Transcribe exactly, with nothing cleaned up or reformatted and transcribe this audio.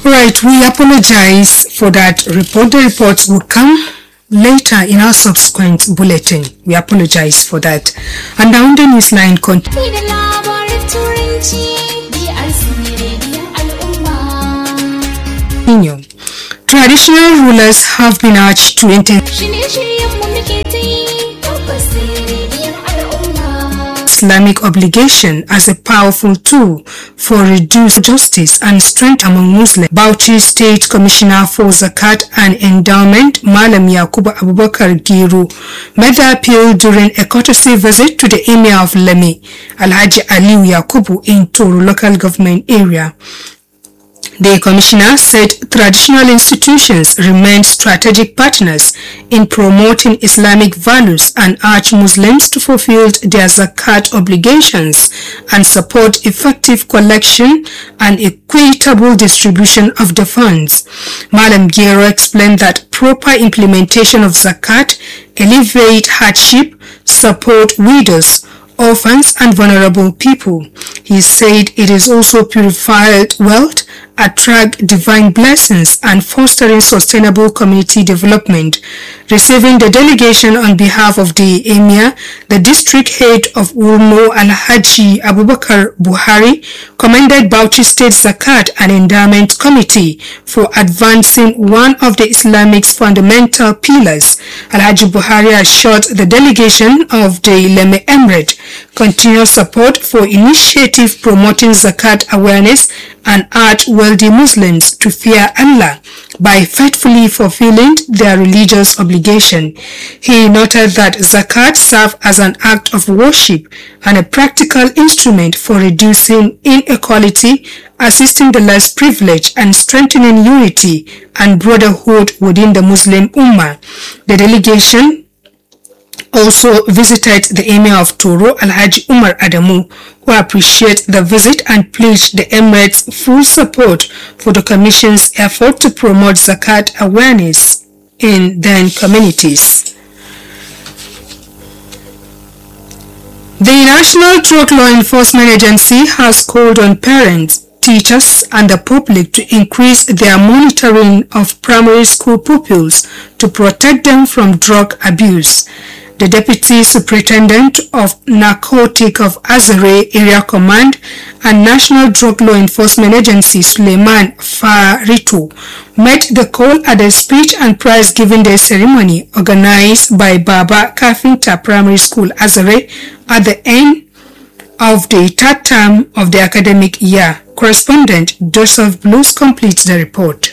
Right, we apologize for that report. The reports will come later in our subsequent bulletin. We apologize for that. And now the news line continues. Traditional rulers have been urged to intensify Islamic obligation as a powerful tool for reduced justice and strength among Muslims. Bauchi State Commissioner for Zakat and Endowment, Malam Yakubu Abubakar Giru, made the appeal during a courtesy visit to the Emir of Lemi, Alhaji Aliu Yakubu, in Toro local government area. The commissioner said traditional institutions remain strategic partners in promoting Islamic values and urged Muslims to fulfill their zakat obligations and support effective collection and equitable distribution of the funds. Malam Gero explained that proper implementation of zakat alleviate hardship, support widows, orphans and vulnerable people. He said it is also purified wealth, attract divine blessings and fostering sustainable community development. Receiving the delegation on behalf of the Emir, the district head of Wurno Alhaji Abubakar Buhari commended Bauchi State Zakat and Endowment Committee for advancing one of the Islamic's fundamental pillars. Alhaji Buhari assured the delegation of the Leme Emirate continuous support for initiative promoting zakat awareness and urge wealthy Muslims to fear Allah by faithfully fulfilling their religious obligation. He noted that zakat serves as an act of worship and a practical instrument for reducing inequality, assisting the less privileged, and strengthening unity and brotherhood within the Muslim Ummah. The delegation also visited the Emir of Toro, Alhaji Umar Adamu, who appreciated the visit and pledged the Emirates full support for the Commission's effort to promote zakat awareness in their communities. The National Drug Law Enforcement Agency has called on parents, teachers and the public to increase their monitoring of primary school pupils to protect them from drug abuse. The Deputy Superintendent of Narcotic of Azare Area Command and National Drug Law Enforcement Agency Suleiman Farito made the call at a speech and prize giving day ceremony organized by Baba Kafinta Primary School Azare at the end of the third term of the academic year. Correspondent Joseph Blues completes the report.